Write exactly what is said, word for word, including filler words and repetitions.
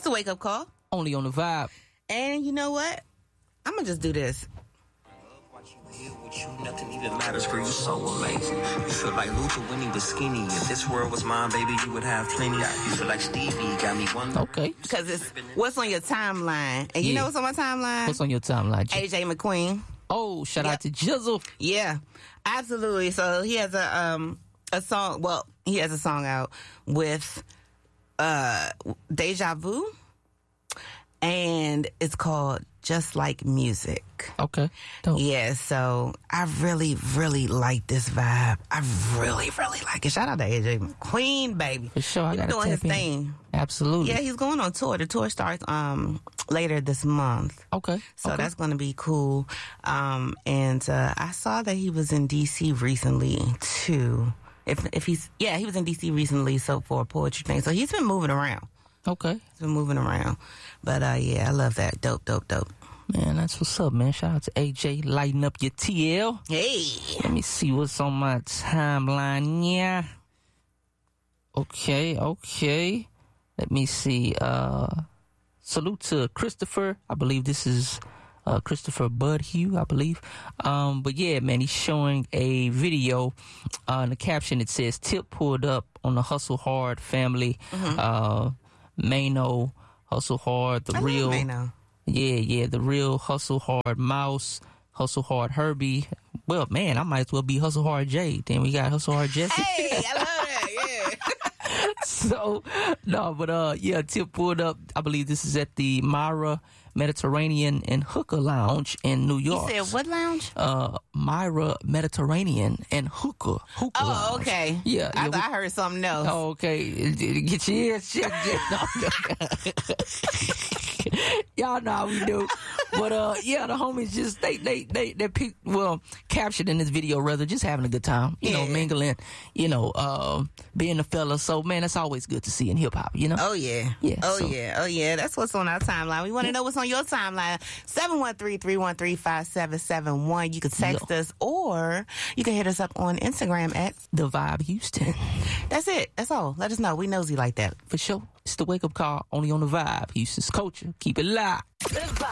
It's a wake-up call. Only on the Vibe. And you know what? I'm going to just do this. With you, nothing even matters, girl, you so amazing. You feel like Luther when he was skinny. If this world was mine, baby, you would have plenty. You feel like Stevie, got me one. Okay. Because it's what's on your timeline. And you Yeah. know what's on my timeline? What's on your timeline? G? A J McQueen. Oh, shout Yep. out to Jizzle. Yeah, absolutely. So he has a um a song. Well, he has a song out with uh Deja Vu, and it's called Just Like Music. Okay. Dope. Yeah, so I really, really like this vibe. I really, really like it. Shout out to A J McQueen, baby. For sure, I He's gotta doing his tap in. thing. Absolutely. Yeah, he's going on tour. The tour starts um later this month. Okay. So okay. that's going to be cool. Um, and uh, I saw that he was in D C recently too. If if he's yeah, he was in D C recently. So for a poetry thing, so he's been moving around. Okay. He's been moving around. But uh, yeah, I love that. Dope, dope, dope. Man, that's what's up, man. Shout out to A J, lighting up your T L. Hey, Let me see what's on my timeline. Yeah. Okay, okay. Let me see. Uh, salute to Christopher. I believe this is uh, Christopher Budhue, I believe. Um, but yeah, man, he's showing a video. Uh, in the caption, it says, Tip pulled up on the Hustle Hard family. Mm-hmm. Uh, Mano, Hustle Hard, the I real. love Mano. Yeah, yeah, the real Hustle Hard Mouse, Hustle Hard Herbie. Well, man, I might as well be Hustle Hard Jay. Then we got Hustle Hard Jesse. Hey, I love that. Yeah. So, no, but uh, yeah, Tip pulled up. I believe this is at the Myra Mediterranean and Hookah Lounge in New York. You said what lounge? Uh, Myra Mediterranean and Hookah. Hookah Oh, Lounge. okay. Yeah, I yeah, thought I heard something else. Oh, okay. Get your ears checked. Y'all know how we do. But uh yeah, the homies just they they they they pick, well captured in this video rather just having a good time. You know, Yeah. mingling, you know, uh, being a fella. So man, that's always good to see in hip hop, you know? Oh yeah. Yeah, Oh so- yeah. Oh yeah. That's what's on our timeline. We want to know what's on your timeline. seven one three, three one three, five seven seven one. You can text Yo. us or you can hit us up on Instagram at The Vibe Houston. that's it. That's all. Let us know. We nosy like that. For sure. It's the wake up call only on the Vibe. Houston's culture. Keep it live. The Vibe.